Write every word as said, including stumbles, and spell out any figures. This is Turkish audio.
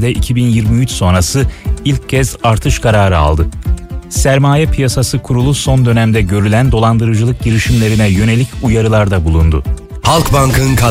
faizlerde iki bin yirmi üç sonrası ilk kez artış kararı aldı. Sermaye Piyasası Kurulu son dönemde görülen dolandırıcılık girişimlerine yönelik uyarılarda bulundu. Halkbank'ın